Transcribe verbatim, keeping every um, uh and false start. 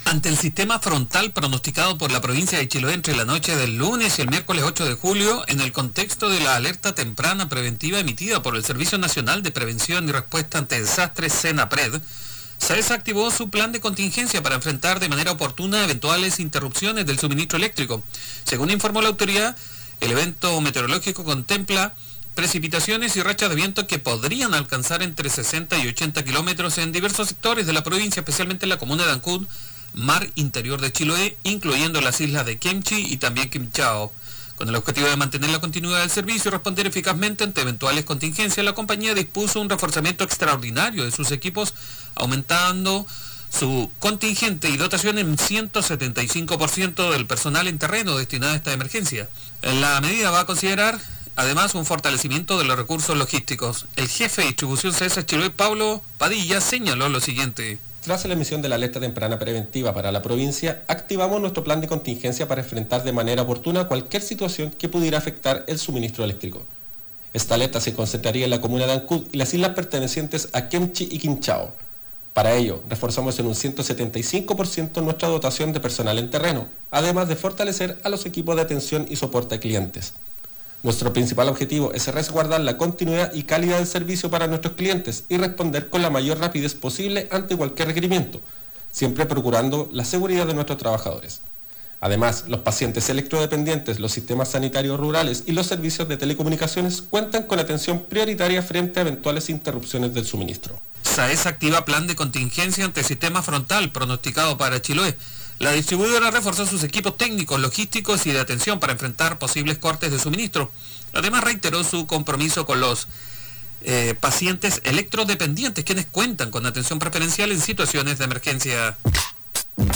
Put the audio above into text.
Ante el sistema frontal pronosticado por la provincia de Chiloé entre la noche del lunes y el miércoles ocho de julio, en el contexto de la alerta temprana preventiva emitida por el Servicio Nacional de Prevención y Respuesta ante Desastres, SENAPRED, SAES activó su plan de contingencia para enfrentar de manera oportuna eventuales interrupciones del suministro eléctrico. Según informó la autoridad, el evento meteorológico contempla precipitaciones y rachas de viento que podrían alcanzar entre sesenta y ochenta kilómetros en diversos sectores de la provincia, especialmente en la comuna de Ancud, mar interior de Chiloé, incluyendo las islas de Kemchi y también Quimchao. Con el objetivo de mantener la continuidad del servicio y responder eficazmente ante eventuales contingencias, la compañía dispuso un reforzamiento extraordinario de sus equipos, aumentando su contingente y dotación en ciento setenta y cinco por ciento del personal en terreno destinado a esta emergencia. La medida va a considerar además un fortalecimiento de los recursos logísticos. El jefe de distribución SAES Chiloé, Pablo Padilla, señaló lo siguiente. Tras la emisión de la alerta temprana preventiva para la provincia, activamos nuestro plan de contingencia para enfrentar de manera oportuna cualquier situación que pudiera afectar el suministro eléctrico. Esta alerta se concentraría en la comuna de Ancud y las islas pertenecientes a Kemchi y Quimchao. Para ello, reforzamos en un ciento setenta y cinco por ciento nuestra dotación de personal en terreno, además de fortalecer a los equipos de atención y soporte a clientes. Nuestro principal objetivo es resguardar la continuidad y calidad del servicio para nuestros clientes y responder con la mayor rapidez posible ante cualquier requerimiento, siempre procurando la seguridad de nuestros trabajadores. Además, los pacientes electrodependientes, los sistemas sanitarios rurales y los servicios de telecomunicaciones cuentan con atención prioritaria frente a eventuales interrupciones del suministro. SAES activa plan de contingencia ante sistema frontal pronosticado para Chiloé. La distribuidora reforzó sus equipos técnicos, logísticos y de atención para enfrentar posibles cortes de suministro. Además, reiteró su compromiso con los eh, pacientes electrodependientes, quienes cuentan con atención preferencial en situaciones de emergencia.